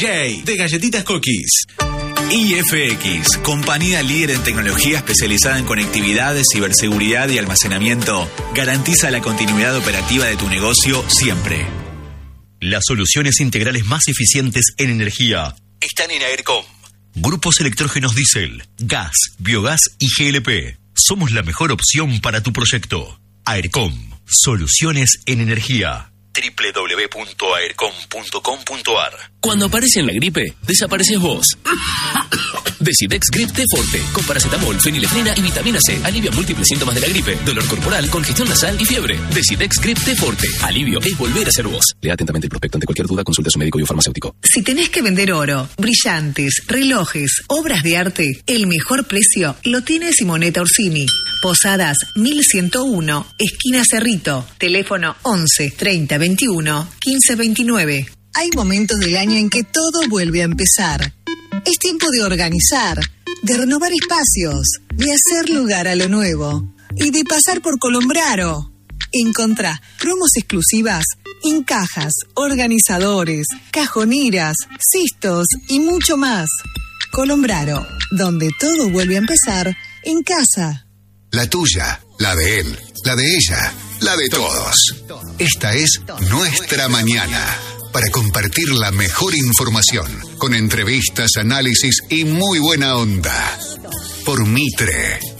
DJ de Galletitas Cookies. IFX, compañía líder en tecnología especializada en conectividad, ciberseguridad y almacenamiento, garantiza la continuidad operativa de tu negocio siempre. Las soluciones integrales más eficientes en energía están en Aircom. Grupos electrógenos diésel, gas, biogás y GLP. Somos la mejor opción para tu proyecto. Aircom, soluciones en energía. www.aircom.com.ar. Cuando aparece en la gripe, desapareces vos. Decidex Grip T Forte, con paracetamol, fenilefrina y vitamina C. Alivia múltiples síntomas de la gripe, dolor corporal, congestión nasal y fiebre. Decidex Grip T Forte. Alivio es volver a ser vos. Lea atentamente el prospecto. Ante cualquier duda, consulte a su médico y farmacéutico. Si tenés que vender oro, brillantes, relojes, obras de arte, el mejor precio lo tiene Simonetta Orsini. Posadas 1101, esquina Cerrito. Teléfono 11 30 21 15 29. Hay momentos del año en que todo vuelve a empezar. Es tiempo de organizar, de renovar espacios, de hacer lugar a lo nuevo y de pasar por Colombraro. Encontrá promos exclusivas en cajas, organizadores, cajoneras, cistos y mucho más. Colombraro, donde todo vuelve a empezar en casa. La tuya, la de él, la de ella, la de todos. Esta es Nuestra Mañana, para compartir la mejor información, con entrevistas, análisis y muy buena onda. Por Mitre.